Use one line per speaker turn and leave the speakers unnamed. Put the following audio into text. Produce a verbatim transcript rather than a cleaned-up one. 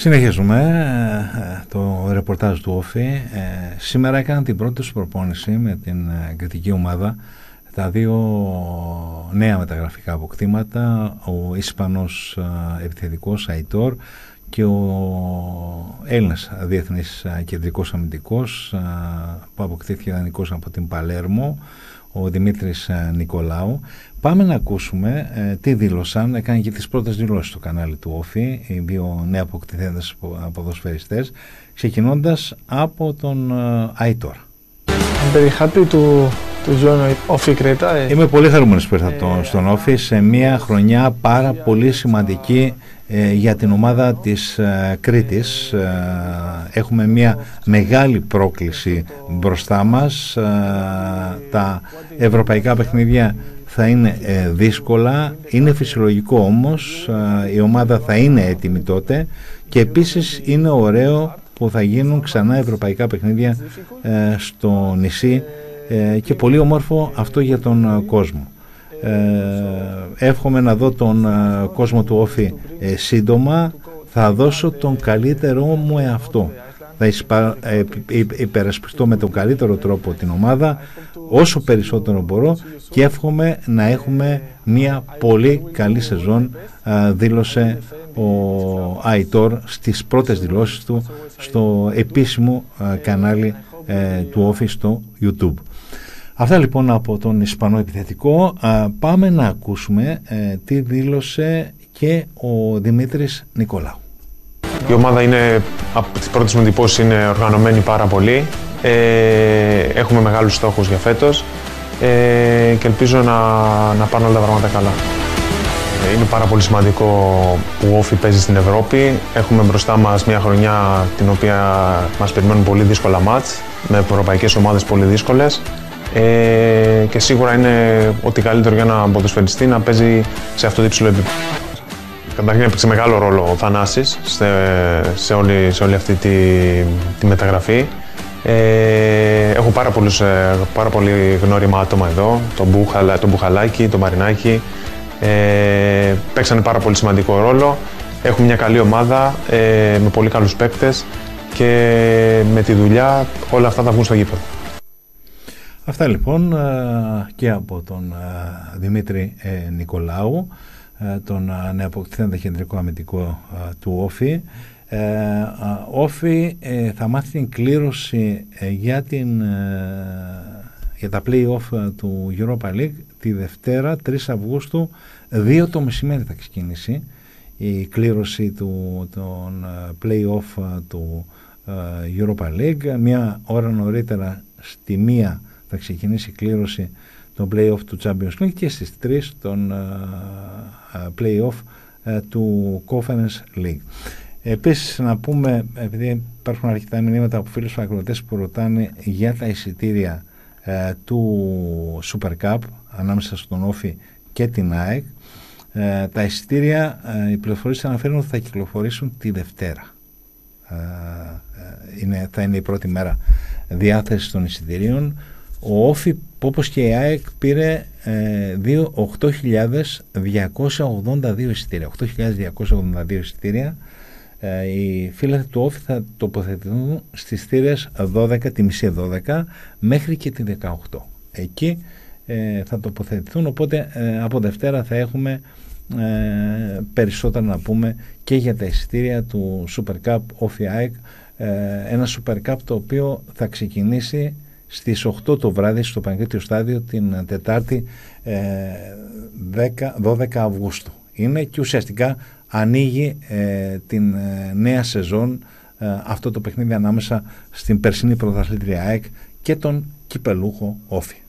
Συνεχίζουμε ε, το ρεπορτάζ του Όφη. Ε, σήμερα έκαναν την πρώτη τους προπόνηση με την ε, κριτική ομάδα τα δύο νέα μεταγραφικά αποκτήματα, ο Ισπανός ε, επιθετικός Αϊτόρ και ο Έλληνας διεθνής ε, κεντρικός αμυντικός ε, που αποκτήθηκε δανεικός από την Παλέρμο, ο Δημήτρης ε, Νικολάου. Πάμε να ακούσουμε ε, τι δήλωσαν, έκανε και τις πρώτες δηλώσεις στο κανάλι του Όφη, οι δύο νέα αποκτηθέντες ποδοσφαιριστές, ξεκινώντας από τον ε, Αϊτόρ.
I'm very happy to, to join Όφη Κρέτα.
Είμαι πολύ χαρούμενος που ήρθα ε, στον Όφη σε μια χρονιά πάρα πολύ σημαντική ε, για την ομάδα της ε, Κρήτης. Ε, έχουμε μια μεγάλη πρόκληση μπροστά μας. Ε, τα ευρωπαϊκά παιχνίδια θα είναι ε, δύσκολα, είναι φυσιολογικό όμως, ε, η ομάδα θα είναι έτοιμη τότε και επίσης είναι ωραίο που θα γίνουν ξανά ευρωπαϊκά παιχνίδια ε, στο νησί ε, και πολύ όμορφο αυτό για τον ε, κόσμο. Ε, εύχομαι να δω τον ε, κόσμο του Όφη ε, σύντομα, θα δώσω τον καλύτερό μου εαυτό. Θα εισπα, ε, υπερασπιστώ με τον καλύτερο τρόπο την ομάδα όσο περισσότερο μπορώ και εύχομαι να έχουμε μια πολύ καλή σεζόν, α, δήλωσε ο Αϊτόρ στις πρώτες δηλώσεις του στο επίσημο α, κανάλι ε, του Όφη στο YouTube. Αυτά λοιπόν από τον Ισπανό επιθετικό. Α, πάμε να ακούσουμε ε, τι δήλωσε και ο Δημήτρης Νικολάου.
Η ομάδα είναι, από τις πρώτες μου εντυπώσεις, είναι οργανωμένη πάρα πολύ. Ε, έχουμε μεγάλους στόχους για φέτος ε, και ελπίζω να, να πάνε όλα τα πράγματα καλά. Ε, είναι πάρα πολύ σημαντικό που ο Όφη παίζει στην Ευρώπη. Έχουμε μπροστά μας μια χρονιά την οποία μας περιμένουν πολύ δύσκολα μάτς, με ευρωπαϊκές ομάδες πολύ δύσκολες ε, και σίγουρα είναι ότι καλύτερο για έναν ποδοσφαιριστή να παίζει σε αυτό το υψηλό επίπεδο. Καταρχήν έπαιξε μεγάλο ρόλο ο Θανάσης σε, σε, όλη, σε όλη αυτή τη, τη μεταγραφή. Ε, έχω πάρα, πολλούς, πάρα πολύ γνώριμα άτομα εδώ, τον, Μπουχαλα, τον Μπουχαλάκη, τον Μαρινάκη. Ε, παίξανε πάρα πολύ σημαντικό ρόλο. Έχουμε μια καλή ομάδα ε, με πολύ καλούς παίκτες και με τη δουλειά όλα αυτά θα βγουν στο γήπεδο.
Αυτά λοιπόν και από τον Δημήτρη Νικολάου, τον νεοαποκτηθέντα κεντρικό αμυντικό του Όφη. Ε, Όφη ε, θα μάθει την κλήρωση ε, για, την, ε, για τα play-off του Europa League τη Δευτέρα τρεις Αυγούστου, δύο το μεσημέρι θα ξεκινήσει η κλήρωση του, των play-off του ε, Europa League. Μια ώρα νωρίτερα στη μία θα ξεκινήσει η κλήρωση των play-off του Champions League και στις τρεις των ε, play-off ε, του Conference League. Επίσης να πούμε, επειδή υπάρχουν αρκετά μηνύματα από φίλους ακροατές που ρωτάνε για τα εισιτήρια ε, του Super Cup ανάμεσα στον Όφη και την ΑΕΚ, ε, τα εισιτήρια, ε, οι πληροφορίες αναφέρουν ότι θα κυκλοφορήσουν τη Δευτέρα. Ε, είναι, θα είναι η πρώτη μέρα διάθεση των εισιτηρίων. Ο Όφη, όπως και η ΑΕΚ, πήρε ε, οκτώ χιλιάδες διακόσια ογδόντα δύο εισιτήρια. οκτώ χιλιάδες διακόσια ογδόντα δύο εισιτήρια. Ε, οι φίλοι του Όφη θα τοποθετηθούν στις θύρες δώδεκα, τη μισή δώδεκα μέχρι και τη δεκαοκτώ. Εκεί ε, θα τοποθετηθούν, οπότε ε, από Δευτέρα θα έχουμε ε, περισσότερα να πούμε και για τα εισιτήρια του Super Cup Όφη ΑΕΚ, ε, ένα Super Cup το οποίο θα ξεκινήσει στις οκτώ το βράδυ στο Πανκρίτιο Στάδιο την Τετάρτη ε, δώδεκα Αυγούστου. Είναι και ουσιαστικά ανοίγει ε, την ε, νέα σεζόν ε, αυτό το παιχνίδι ανάμεσα στην περσινή πρωταθλήτρια ΑΕΚ και τον κυπελούχο Όφη.